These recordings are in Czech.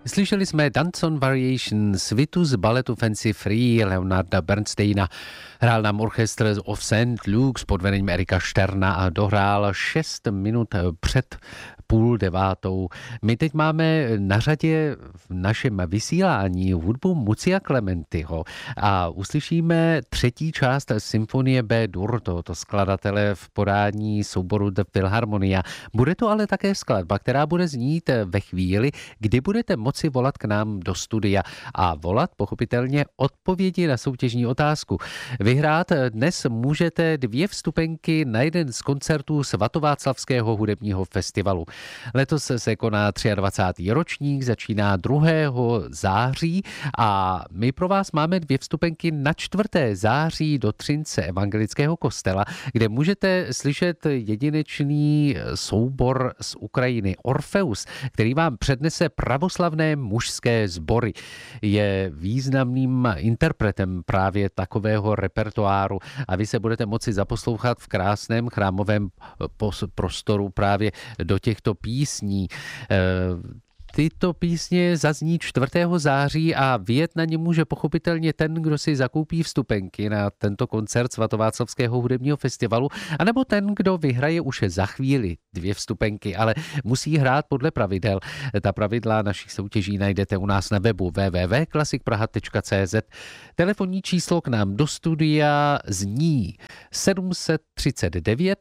Slyšeli jsme Danson Variation svitu z baletu Fancy Free Leonarda Bernsteina. Hrál nám orchestr of St. Luke's pod vedením Erika Šterna a dohrál 6 minut před 8:30. My teď máme na řadě v našem vysílání hudbu Muzia Clementiho a uslyšíme třetí část symfonie B-dur tohoto skladatele v podání souboru The Philharmonia. Bude to ale také skladba, která bude znít ve chvíli, kdy budete moci volat k nám do studia a volat pochopitelně odpovědi na soutěžní otázku. Vyhrát dnes můžete 2 vstupenky na jeden z koncertů Svatováclavského hudebního festivalu. Letos se koná 23. ročník, začíná 2. září a my pro vás máme 2 vstupenky na 4. září do Třince evangelického kostela, kde můžete slyšet jedinečný soubor z Ukrajiny Orfeus, který vám přednese pravoslavné mužské sbory. Je významným interpretem právě takového repertoáru a vy se budete moci zaposlouchat v krásném chrámovém prostoru právě do těchto písní. Tyto písně zazní 4. září a vyjet na ně může pochopitelně ten, kdo si zakoupí vstupenky na tento koncert Svatováclavského hudebního festivalu, anebo ten, kdo vyhraje už za chvíli 2 vstupenky, ale musí hrát podle pravidel. Ta pravidla našich soutěží najdete u nás na webu www.klassikpraha.cz. Telefonní číslo k nám do studia zní 739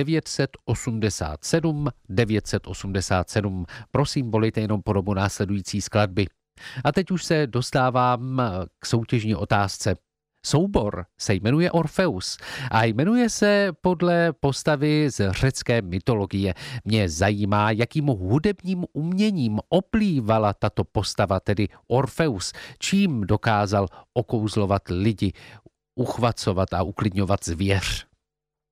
987 987. Prosím, volejte jenom po dobu následující skladby. A teď už se dostávám k soutěžní otázce. Soubor se jmenuje Orfeus a jmenuje se podle postavy z řecké mytologie. Mě zajímá, jakým hudebním uměním oplývala tato postava, tedy Orfeus, čím dokázal okouzlovat lidi, uchvacovat a uklidňovat zvěř.